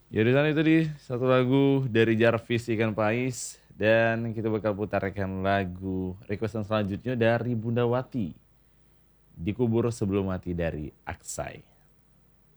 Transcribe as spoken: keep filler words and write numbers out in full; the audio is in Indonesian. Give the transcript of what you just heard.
Ya di sana itu di satu lagu dari Jarvis Ikan Pais dan kita bakal putarkan lagu requestan selanjutnya dari Bunda Wati. Dikubur Sebelum Mati dari Aksai.